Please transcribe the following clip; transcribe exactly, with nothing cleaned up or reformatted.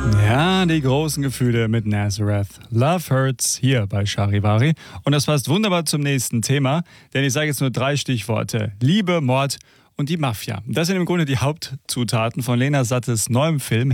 Ja, die großen Gefühle mit Nazareth. Love Hurts hier bei Charivari. Und das passt wunderbar zum nächsten Thema, denn ich sage jetzt nur drei Stichworte. Liebe, Mord und die Mafia. Das sind im Grunde die Hauptzutaten von Lena Sattes neuem Film